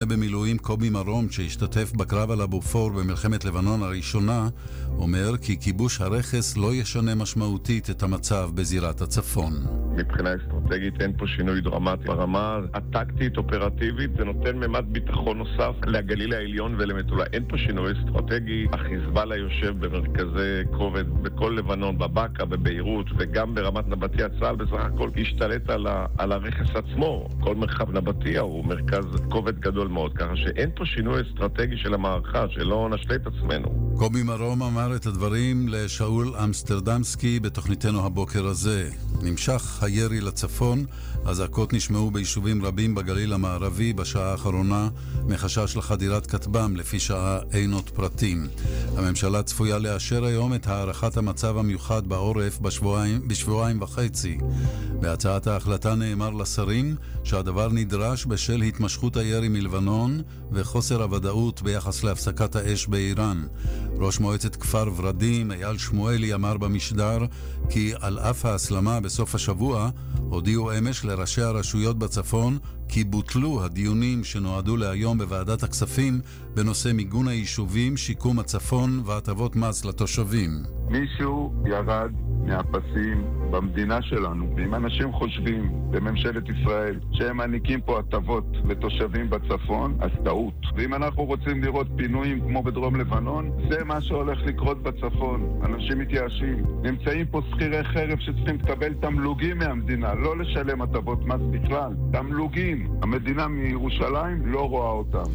במילואים קובי מרום, שהשתתף בקרב על הבופור במלחמת לבנון הראשונה, אומר כי כיבוש הרכס לא ישנה משמעותית את המצב בזירת הצפון. מבחינה אסטרטגית אין פה שינוי דרמטי ברמה הטקטית אופרטיבית, זה נותן ממד ביטחון נוסף לגליל העליון ולמטולה. אין פה שינוי אסטרטגי, החיזבאללה יושב במרכזי כובד בכל לבנון, בבקה, בביירות וגם ברמת נבטיה. צה"ל בסך הכל השתלט על הרכס עצמו. כל מרחב נבטיה הוא מרכז כובד גדול מאוד, ככה שאין פה שינוי אסטרטגי של המערכה, שלא נשלה את עצמנו. קובי מרום אמר את הדברים לשאול אמסטרדמסקי בתוכניתנו הבוקר הזה. נמשך הירי לצפון, הזעקות נשמעו ביישובים רבים בגליל המערבי בשעה האחרונה, מחשש לחדירת כטב"ם לפי שעה אין עוד פרטים. הממשלה צפויה לאשר היום את הערכת המצב המיוחד בעורף בשבועיים וחצי. בהצעת ההחלטה נאמר לשרים שהדבר נדרש בשל התמשכות הירי מלבנון וחוסר הוודאות ביחס להפסקת האש באיראן. ראש מועצת כפר ורדים אייל שמואלי אמר במשדר כי על אף ההסלמה בסוף השבוע הודיעו אמש לראשי הרשויות בצפון כי בוטלו הדיונים שנועדו להיום בוועדת הכספים בנושא מיגון היישובים, שיקום הצפון והטבות מס לתושבים. מישהו ירד מהפסים במדינה שלנו, ואם אנשים חושבים בממשלת ישראל שהם מעניקים פה הטבות לתושבים בצפון, אז טעות. ואם אנחנו רוצים לראות פינויים כמו בדרום לבנון, זה מה שהולך לקרות בצפון. אנשים מתייאשים. נמצאים פה שכירי חרב שצריכים לקבל תמלוגים מהמדינה, לא לשלם הטבות מס בכלל. תמלוגים. המדינה מירושלים לא רואה אותם.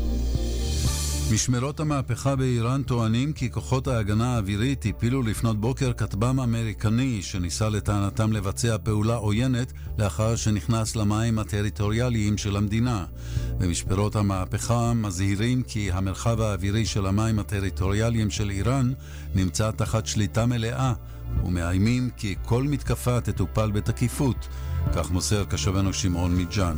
משמרות המהפכה באיראן טוענים כי כוחות ההגנה האווירית הפילו לפנות בוקר כטב"ם אמריקני שניסה לטענתם לבצע פעולה עוינת לאחר שנכנס למים הטריטוריאליים של המדינה. במשמרות המהפכה מזהירים כי המרחב האווירי של המים הטריטוריאליים של איראן נמצא תחת שליטה מלאה, ומאיימים כי כל מתקפה תטופל בתקיפות, כך מוסר כתבנו שמעון מג'אן.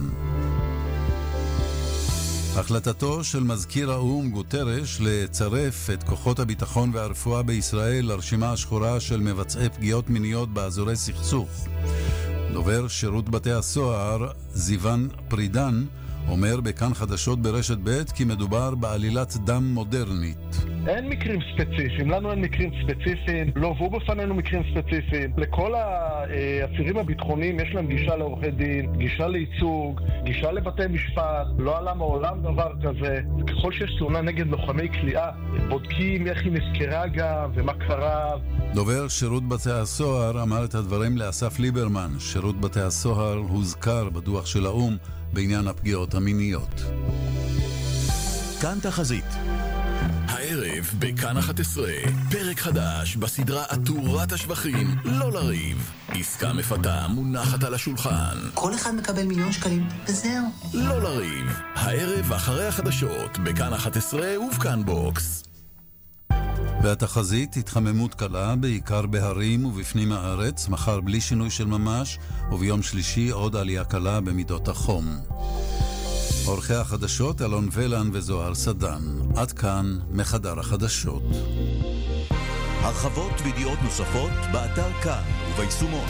החלטתו של מזכיר האו"ם גוטרש לצרף את כוחות הביטחון והרפואה בישראל לרשימה השחורה של מבצעי פגיעות מיניות באזורי סכסוך. דובר שירות בתי הסוהר זיוון פרידן אומר בכאן חדשות ברשת ב' כי מדובר בעלילת דם מודרנית. אין מקרים ספציפיים, לנו אין מקרים ספציפיים, לא הובאו בפנינו מקרים ספציפיים. לכל האסירים הביטחוניים יש להם גישה לעורכי דין, גישה לייצוג, גישה לבתי משפט, לא עלה מעולם דבר כזה. ככל שיש תלונה נגד לוחמי כליאה, בודקים איך היא נזכרה גם ומה קרה. דובר שירות בתי הסוהר אמר את הדברים לאסף ליברמן. שירות בתי הסוהר הוזכר בדוח של האו"ם בעניין הפגיעות המיניות. כאן תחזית. הערב בכאן 11, פרק חדש בסדרה עטורת השבחים, לא לריב. עסקה מפתה מונחת על השולחן. כל אחד מקבל 1,000,000 שקלים, וזהו. לא לריב. הערב אחרי החדשות, בכאן 11 ובכאן בוקס. והתחזית התחממות קלה, בעיקר בהרים ובפנים הארץ, מחר בלי שינוי של ממש, וביום שלישי עוד עלייה קלה במידות החום. עורכי החדשות אלון ולן וזוהר סדן. עד כאן מחדר החדשות. הרחבות וידיעות נוספות באתר כאן וביישומון.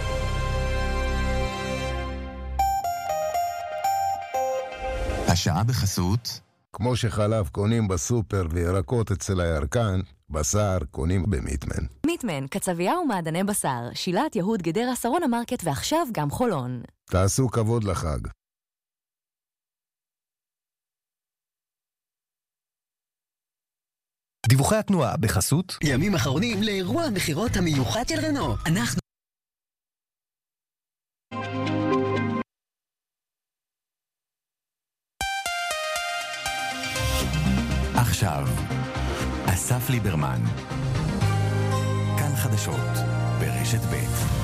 השעה בחסות. כמו שחלב קונים בסופר וירקות אצל הירקן, בשר קונים במיטמן. מיטמן, קצבייה ומעדני בשר, שילת יהוד גדרה שרון המרקט ועכשיו גם חולון. תעשו כבוד לחג. דיווחי התנועה בחסות. ימים אחרונים לאירוע המחירות המיוחד של רנו. אנחנו עכשיו, אסף ליברמן. כאן חדשות ברשת ב'.